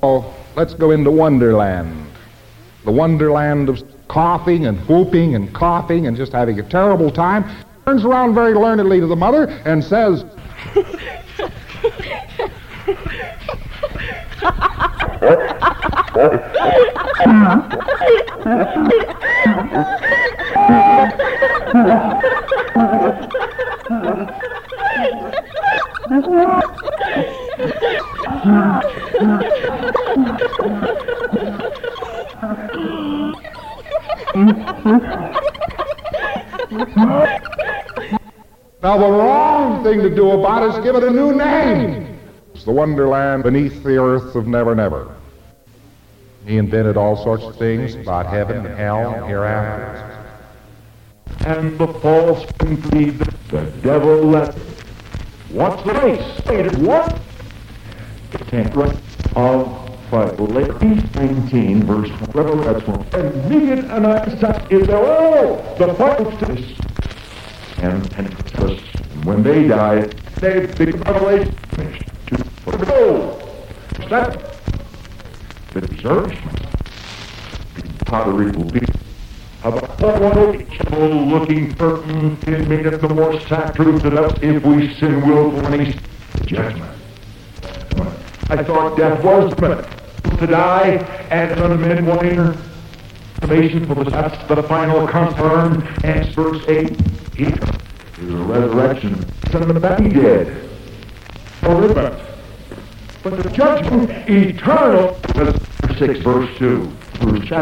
Oh, let's go into Wonderland. The Wonderland of coughing and whooping and coughing and just having a terrible time. Turns around very learnedly to the mother and says, now the wrong thing to do about it is give it a new name. It's the Wonderland beneath the earth of Never Never. He invented all sorts of things about heaven and hell and hereafter. And the false believe the devil left. What's the race? Stated what? The 10th right of Leviticus 19, verse 12. That's one. And Midian and Isaac is the final stage. And when they died, they big revelation finished. To go. That the desertion. The pottery will be about looking for 10 minutes the more sacrifice to us if we sin willfully. Judgment. I thought death was to die, and none of men will enter salvation, for that's the final confirmed. And verse 8, he the resurrection, son of the back dead. But the judgment eternal, verse 6, verse 2. Verse